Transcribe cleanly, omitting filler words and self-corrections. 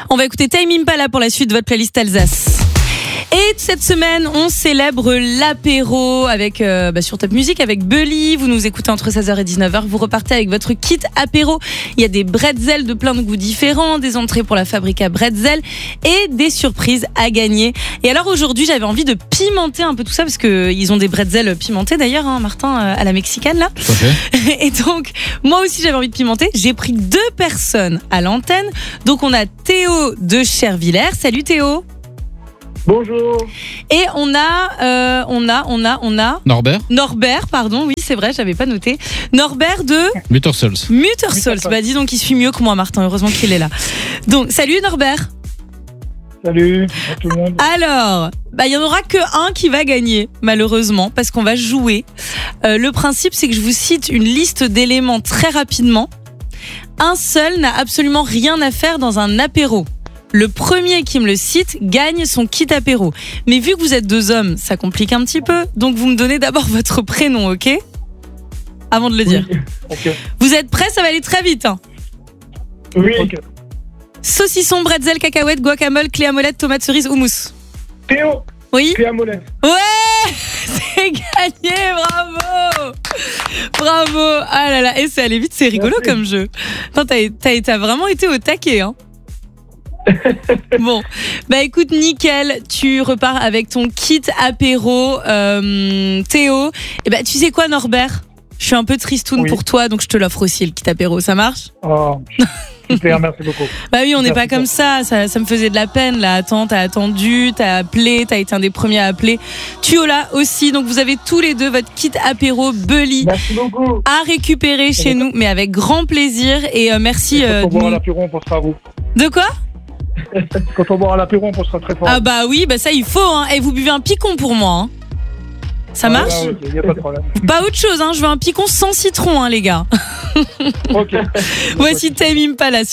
On va écouter Tame Impala pour la suite de votre playlist Alsace. Et cette semaine, on célèbre l'apéro avec sur Top Music avec Bully. Vous nous écoutez entre 16h et 19h. Vous repartez avec votre kit apéro. Il y a des bretzels de plein de goûts différents, des entrées pour la Fabrica Bretzel et des surprises à gagner. Et alors aujourd'hui, j'avais envie de pimenter un peu tout ça parce que ils ont des bretzels pimentés d'ailleurs, hein, Martin, à la mexicaine là. Tout à fait. Et donc, moi aussi, j'avais envie de pimenter. J'ai pris 2 personnes à l'antenne. Donc, on a Théo de Chervillers. Salut Théo. Bonjour. Et on a Norbert pardon, oui c'est vrai, j'avais pas noté. Norbert de Muttersols. Bah dis donc, il suit mieux que moi Martin, heureusement qu'il est là. Donc salut Norbert. Salut à tout le monde. Alors, il y en aura que un qui va gagner malheureusement parce qu'on va jouer. Le principe c'est que je vous cite une liste d'éléments très rapidement. Un seul n'a absolument rien à faire dans un apéro. Le premier qui me le cite gagne son kit apéro. Mais vu que vous êtes 2 hommes, ça complique un petit peu. Donc vous me donnez d'abord votre prénom, ok ? Avant de le dire. Oui. Okay. Vous êtes prêts ? Ça va aller très vite. Hein. Oui. Okay. Saucisson, bretzel, cacahuète, guacamole, clé à molette, tomate cerise ou mousse. Théo. Oui. Clé à molette. Ouais, c'est gagné, bravo. Bravo. Ah là là, et c'est allé vite, c'est rigolo comme jeu. Attends, t'as vraiment été au taquet, hein. Bon, écoute, nickel, tu repars avec ton kit apéro, Théo. Et tu sais quoi Norbert ? Je suis un peu tristoun pour toi, donc je te l'offre aussi le kit apéro, ça marche ? Oh, super, merci beaucoup. Oui, on n'est pas comme ça me faisait de la peine là. Attends, t'as attendu, t'as appelé, t'as été un des premiers à appeler. Tu là aussi, donc vous avez tous les deux votre kit apéro Bully. Merci beaucoup. À récupérer chez nous, mais avec grand plaisir et merci. Quand on boira l'apéro, on pensera à vous. De quoi ? Quand on boira l'apéro, on pensera très fort. Ah oui, ça il faut, hein. Et vous buvez un picon pour moi, hein. Ça marche ? Ok, y a pas de problème. Pas autre chose, hein. Je veux un picon sans citron, hein, les gars. Ok. Voici Tame Impala.